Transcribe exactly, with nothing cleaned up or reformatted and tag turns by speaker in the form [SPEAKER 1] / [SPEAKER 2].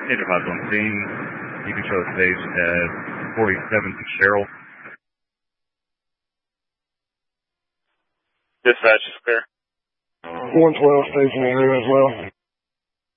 [SPEAKER 1] Major Hot on scene. You can show the stage at forty-seven to Cheryl.
[SPEAKER 2] Dispatch is clear.
[SPEAKER 3] one twelve stays in the area as well.